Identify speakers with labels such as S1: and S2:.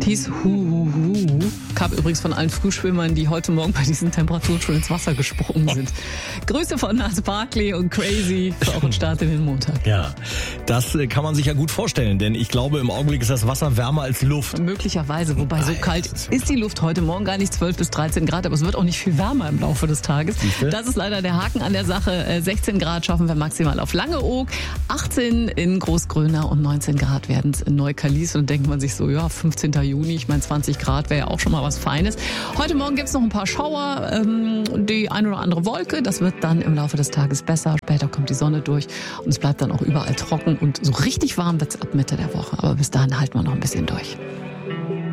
S1: Hieß Hu. Kam übrigens von allen Frühschwimmern, die heute Morgen bei diesen Temperaturen schon ins Wasser gesprungen sind. Grüße von Nas Barkley und Crazy für euren Start in den Montag.
S2: Ja, das kann man sich ja gut vorstellen, denn ich glaube, im Augenblick ist das Wasser wärmer als Luft.
S1: Möglicherweise, wobei so kalt ist die Luft heute Morgen gar nicht, 12 bis 13 Grad, aber es wird auch nicht viel wärmer im Laufe des Tages.
S2: Siehste?
S1: Das ist leider der Haken an der Sache. 16 Grad schaffen wir maximal auf Langeoog, 18 in Großgröna und 19 Grad werden es in Neukalis. Und denkt man sich so, ja, 15. Juni, ich meine 20 Grad wäre ja auch schon mal was Feines. Heute Morgen gibt es noch ein paar Schauer, die ein oder andere Wolke. Das wird dann im Laufe des Tages besser. Später kommt die Sonne durch und es bleibt dann auch überall trocken. Und so richtig warm wird es ab Mitte der Woche. Aber bis dahin halten wir noch ein bisschen durch.